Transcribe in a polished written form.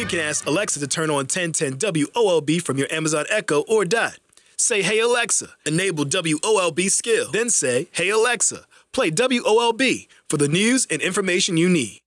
you can ask Alexa to turn on 1010 WOLB from your Amazon Echo or Dot. Say, "Hey Alexa," enable WOLB skill. Then say, "Hey Alexa, play WOLB for the news and information you need."